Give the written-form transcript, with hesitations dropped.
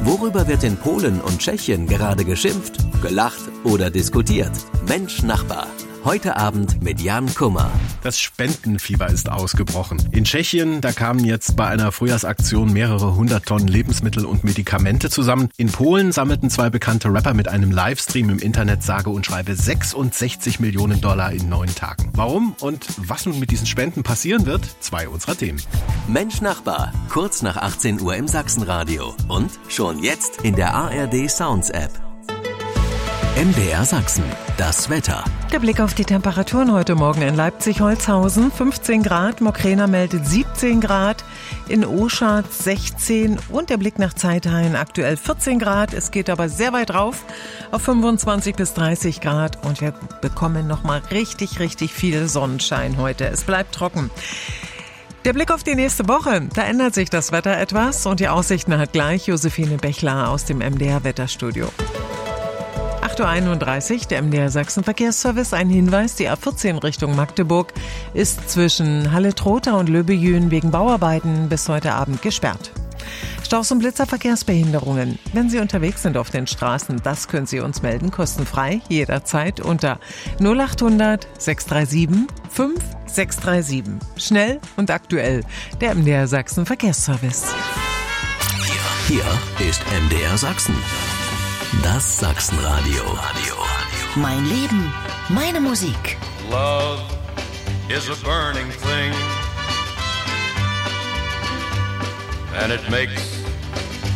Worüber wird in Polen und Tschechien gerade geschimpft, gelacht oder diskutiert? Mensch Nachbar. Heute Abend mit Jan Kummer. Das Spendenfieber ist ausgebrochen. In Tschechien, da kamen jetzt bei einer Frühjahrsaktion mehrere 100 Tonnen Lebensmittel und Medikamente zusammen. In Polen sammelten 2 bekannte Rapper mit einem Livestream im Internet sage und schreibe 66 Millionen Dollar in 9 Tagen. Warum und was nun mit diesen Spenden passieren wird? 2 unserer Themen. Mensch Nachbar, kurz nach 18 Uhr im Sachsenradio und schon jetzt in der ARD Sounds App. MDR Sachsen, das Wetter. Der Blick auf die Temperaturen heute Morgen in Leipzig-Holzhausen, 15 Grad, Mokrena meldet 17 Grad, in Oschatz 16 und der Blick nach Zeithain aktuell 14 Grad. Es geht aber sehr weit rauf auf 25 bis 30 Grad und wir bekommen nochmal richtig viel Sonnenschein heute. Es bleibt trocken. Der Blick auf die nächste Woche, da ändert sich das Wetter etwas und die Aussichten hat gleich Josephine Bechler aus dem MDR-Wetterstudio. 8.31 Uhr, der MDR Sachsen Verkehrsservice. Ein Hinweis, die A14 Richtung Magdeburg ist zwischen Halle-Trotha und Löbejün wegen Bauarbeiten bis heute Abend gesperrt. Staus und Blitzerverkehrsbehinderungen. Wenn Sie unterwegs sind auf den Straßen, das können Sie uns melden, kostenfrei, jederzeit unter 0800 637 5637. Schnell und aktuell, der MDR Sachsen Verkehrsservice. Hier ist MDR Sachsen. Das Sachsenradio. Mein Leben, meine Musik. Love is a burning thing, and it makes